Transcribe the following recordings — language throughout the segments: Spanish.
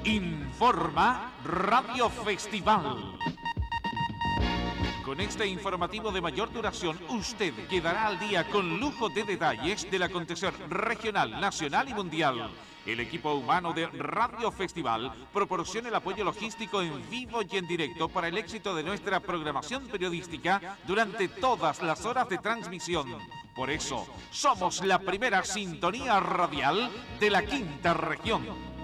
Informa Radio Festival. Con este informativo de mayor duración, usted quedará al día con lujo de detalles del acontecer regional, nacional y mundial. El equipo humano de Radio Festival proporciona el apoyo logístico en vivo y en directo para el éxito de nuestra programación periodística durante todas las horas de transmisión. Por eso, somos la primera sintonía radial de la quinta región.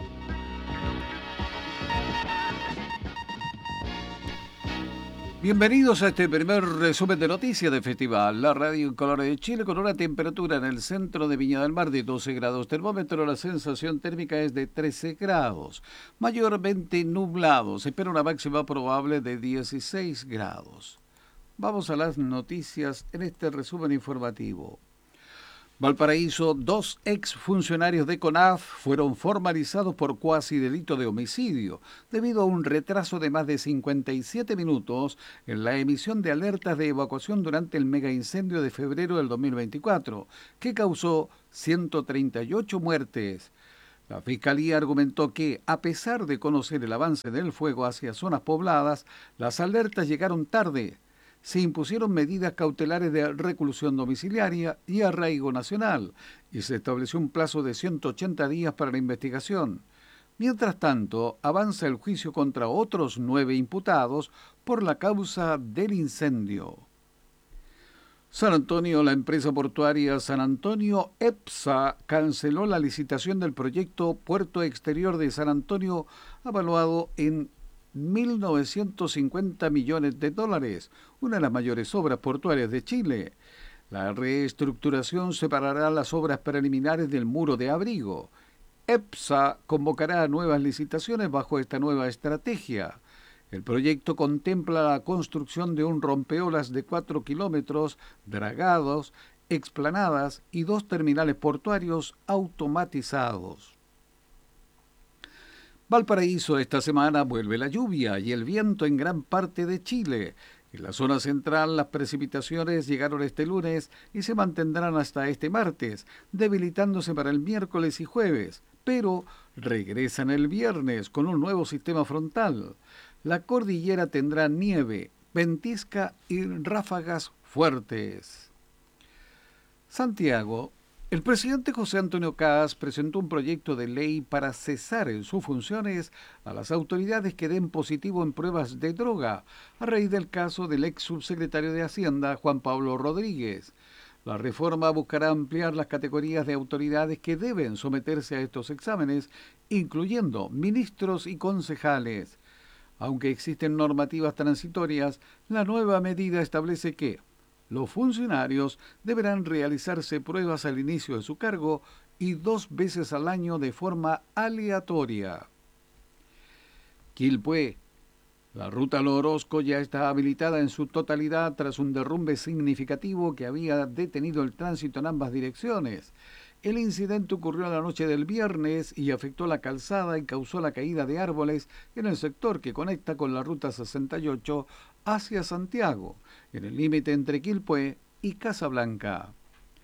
Bienvenidos a este primer resumen de noticias de Festival, la radio en colores de Chile, con una temperatura en el centro de Viña del Mar de 12 grados termómetro. La sensación térmica es de 13 grados, mayormente nublado. Se espera una máxima probable de 16 grados. Vamos a las noticias en este resumen informativo. Valparaíso, 2 exfuncionarios de CONAF fueron formalizados por cuasi delito de homicidio, debido a un retraso de más de 57 minutos en la emisión de alertas de evacuación durante el megaincendio de febrero del 2024, que causó 138 muertes. La Fiscalía argumentó que, a pesar de conocer el avance del fuego hacia zonas pobladas, las alertas llegaron tarde. Se impusieron medidas cautelares de reclusión domiciliaria y arraigo nacional, y se estableció un plazo de 180 días para la investigación. Mientras tanto, avanza el juicio contra otros 9 imputados por la causa del incendio. San Antonio, la empresa portuaria San Antonio EPSA canceló la licitación del proyecto Puerto Exterior de San Antonio, avaluado en 1.950 millones de dólares, una de las mayores obras portuarias de Chile. La reestructuración separará las obras preliminares del muro de abrigo. EPSA convocará nuevas licitaciones bajo esta nueva estrategia. El proyecto contempla la construcción de un rompeolas de 4 kilómetros, dragados, explanadas y 2 terminales portuarios automatizados. Valparaíso, esta semana vuelve la lluvia y el viento en gran parte de Chile. En la zona central las precipitaciones llegaron este lunes y se mantendrán hasta este martes, debilitándose para el miércoles y jueves, pero regresan el viernes con un nuevo sistema frontal. La cordillera tendrá nieve, ventisca y ráfagas fuertes. Santiago. El presidente José Antonio Kast presentó un proyecto de ley para cesar en sus funciones a las autoridades que den positivo en pruebas de droga, a raíz del caso del ex subsecretario de Hacienda, Juan Pablo Rodríguez. La reforma buscará ampliar las categorías de autoridades que deben someterse a estos exámenes, incluyendo ministros y concejales. Aunque existen normativas transitorias, la nueva medida establece que los funcionarios deberán realizarse pruebas al inicio de su cargo y 2 veces al año de forma aleatoria. Quilpué. La ruta Lo Orozco ya está habilitada en su totalidad tras un derrumbe significativo que había detenido el tránsito en ambas direcciones. El incidente ocurrió la noche del viernes y afectó la calzada y causó la caída de árboles en el sector que conecta con la ruta 68 hacia Santiago, en el límite entre Quilpué y Casablanca.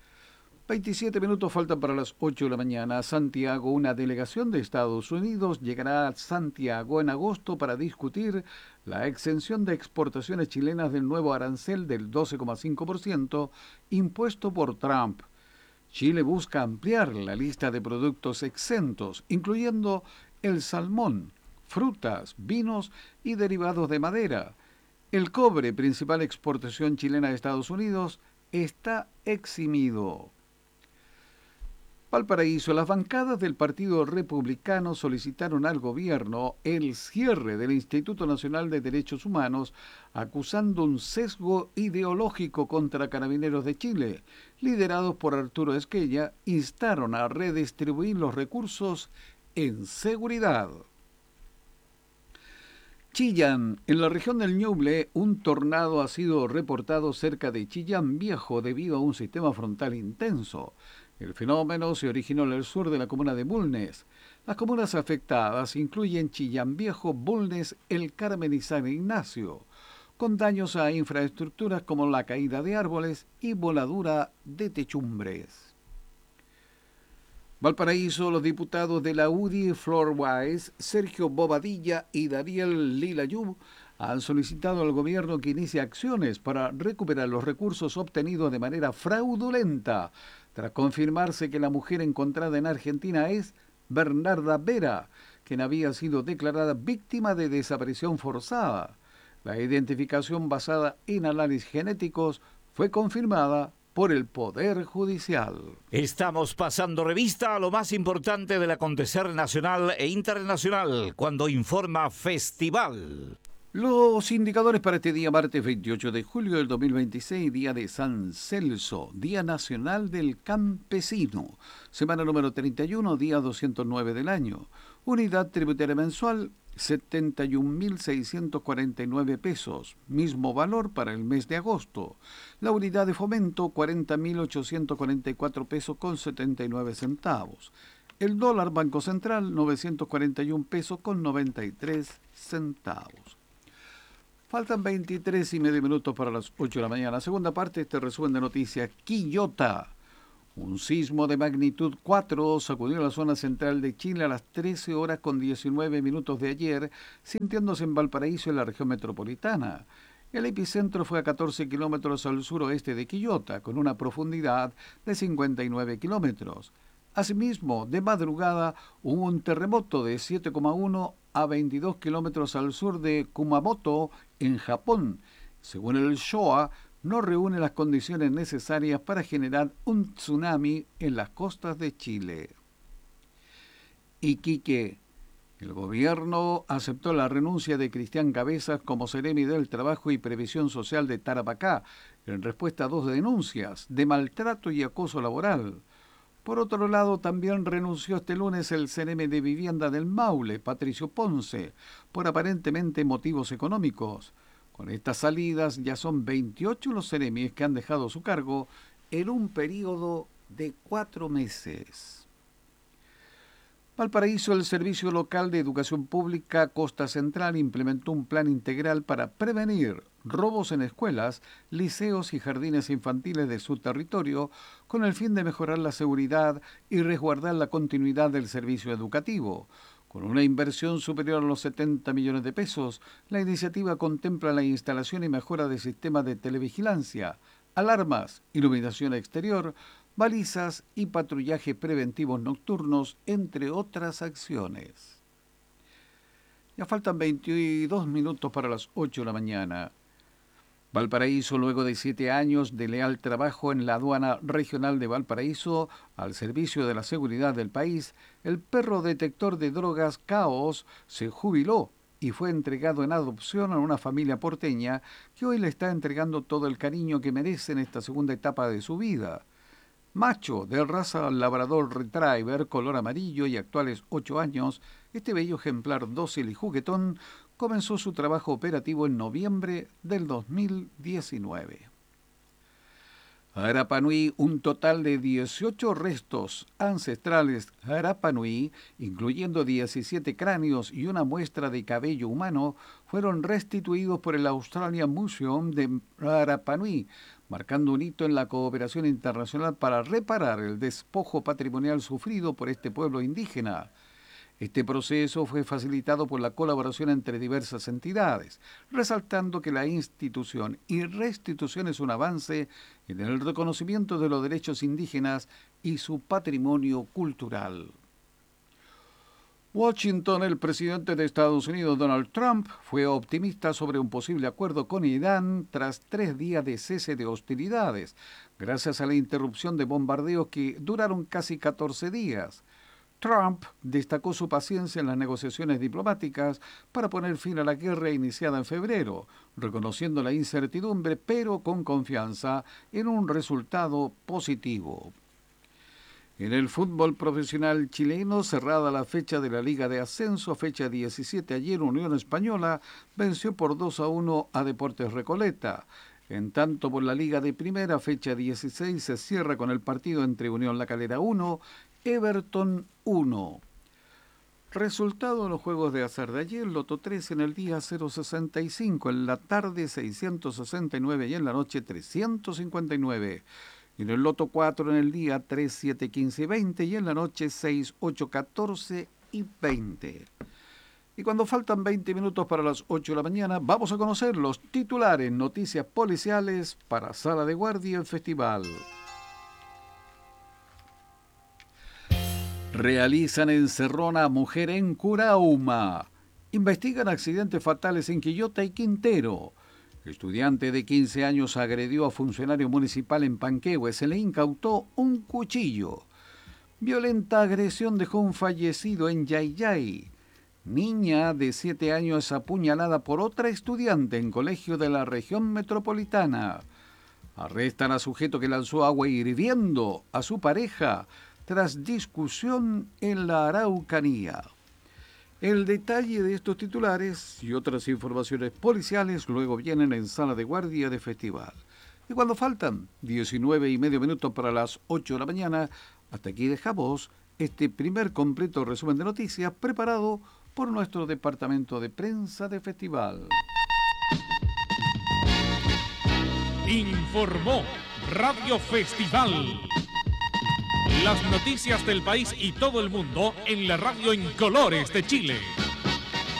27 minutos faltan para las 8 de la mañana. Santiago, una delegación de Estados Unidos llegará a Santiago en agosto para discutir la exención de exportaciones chilenas del nuevo arancel del 12,5% impuesto por Trump. Chile busca ampliar la lista de productos exentos, incluyendo el salmón, frutas, vinos y derivados de madera. El cobre, principal exportación chilena a Estados Unidos, está eximido. Valparaíso, las bancadas del Partido Republicano solicitaron al gobierno el cierre del Instituto Nacional de Derechos Humanos, acusando un sesgo ideológico contra Carabineros de Chile. Liderados por Arturo Esquella, instaron a redistribuir los recursos en seguridad. Chillán. En la región del Ñuble, un tornado ha sido reportado cerca de Chillán Viejo debido a un sistema frontal intenso. El fenómeno se originó en el sur de la comuna de Bulnes. Las comunas afectadas incluyen Chillán Viejo, Bulnes, El Carmen y San Ignacio, con daños a infraestructuras como la caída de árboles y voladura de techumbres. Valparaíso, los diputados de la UDI, Flor Wise, Sergio Bobadilla y Daniel Lilayú han solicitado al gobierno que inicie acciones para recuperar los recursos obtenidos de manera fraudulenta, tras confirmarse que la mujer encontrada en Argentina es Bernarda Vera, quien había sido declarada víctima de desaparición forzada. La identificación basada en análisis genéticos fue confirmada por el Poder Judicial. Estamos pasando revista a lo más importante del acontecer nacional e internacional cuando informa Festival. Los indicadores para este día, martes 28 de julio del 2026, día de San Celso, Día Nacional del Campesino, semana número 31, día 209 del año. Unidad tributaria mensual, 71.649 pesos, mismo valor para el mes de agosto. La unidad de fomento, 40.844 pesos con 79 centavos. El dólar Banco Central, 941 pesos con 93 centavos. Faltan 23:30 minutos para las 8 de la mañana. Segunda parte de este resumen de noticias. Quillota. Un sismo de magnitud 4 sacudió la zona central de Chile a las 13 horas con 19 minutos de ayer, sintiéndose en Valparaíso y la región metropolitana. El epicentro fue a 14 kilómetros al suroeste de Quillota, con una profundidad de 59 kilómetros. Asimismo, de madrugada hubo un terremoto de 7,1 a 22 kilómetros al sur de Kumamoto, en Japón. Según el Showa, no reúne las condiciones necesarias para generar un tsunami en las costas de Chile. Iquique. El gobierno aceptó la renuncia de Cristian Cabezas como seremi del Trabajo y Previsión Social de Tarapacá, en respuesta a 2 denuncias de maltrato y acoso laboral. Por otro lado, también renunció este lunes el seremi de Vivienda del Maule, Patricio Ponce, por aparentemente motivos económicos. Con estas salidas ya son 28 los seremis que han dejado su cargo en un periodo de 4 meses. Valparaíso, el Servicio Local de Educación Pública Costa Central implementó un plan integral para prevenir robos en escuelas, liceos y jardines infantiles de su territorio, con el fin de mejorar la seguridad y resguardar la continuidad del servicio educativo. Con una inversión superior a los 70 millones de pesos, la iniciativa contempla la instalación y mejora de sistemas de televigilancia, alarmas, iluminación exterior, balizas y patrullaje preventivos nocturnos, entre otras acciones. Ya faltan 22 minutos para las 8 de la mañana. Valparaíso, luego de 7 años de leal trabajo en la aduana regional de Valparaíso, al servicio de la seguridad del país, el perro detector de drogas Caos se jubiló y fue entregado en adopción a una familia porteña que hoy le está entregando todo el cariño que merece en esta segunda etapa de su vida. Macho de raza labrador retriever, color amarillo y actuales 8 años, este bello ejemplar dócil y juguetón comenzó su trabajo operativo en noviembre del 2019. Rapa Nui, un total de 18 restos ancestrales Rapa Nui, incluyendo 17 cráneos y una muestra de cabello humano, fueron restituidos por el Australian Museum de Rapa Nui, marcando un hito en la cooperación internacional para reparar el despojo patrimonial sufrido por este pueblo indígena. Este proceso fue facilitado por la colaboración entre diversas entidades, resaltando que la institución y restitución es un avance en el reconocimiento de los derechos indígenas y su patrimonio cultural. Washington, el presidente de Estados Unidos, Donald Trump, fue optimista sobre un posible acuerdo con Irán tras 3 días de cese de hostilidades, gracias a la interrupción de bombardeos que duraron casi 14 días. Trump destacó su paciencia en las negociaciones diplomáticas para poner fin a la guerra iniciada en febrero, reconociendo la incertidumbre, pero con confianza en un resultado positivo. En el fútbol profesional chileno, cerrada la fecha de la Liga de Ascenso, fecha 17, ayer Unión Española venció por 2-1 a Deportes Recoleta. En tanto, por la Liga de Primera, fecha 16, se cierra con el partido entre Unión La Calera 1, Everton 1. Resultado de los juegos de azar de ayer: Loto 3 en el día 0,65, en la tarde 669 y en la noche 359. En el loto 4 en el día 3, 7, 15 y 20 y en la noche 6, 8, 14 y 20. Y cuando faltan 20 minutos para las 8 de la mañana, vamos a conocer los titulares, noticias policiales para Sala de Guardia el Festival. Realizan encerrona a mujer en Curauma. Investigan accidentes fatales en Quillota y Quintero. Estudiante de 15 años agredió a funcionario municipal en Panquehue. Se le incautó un cuchillo. Violenta agresión dejó un fallecido en Yayay. Niña de 7 años apuñalada por otra estudiante en colegio de la región metropolitana. Arrestan a sujeto que lanzó agua hirviendo a su pareja tras discusión en la Araucanía. El detalle de estos titulares y otras informaciones policiales luego vienen en Sala de Guardia de Festival. Y cuando faltan 19:30 minutos para las 8 de la mañana, hasta aquí dejamos este primer completo resumen de noticias preparado por nuestro departamento de prensa de Festival. Informó Radio Festival. Las noticias del país y todo el mundo en la radio en colores de Chile.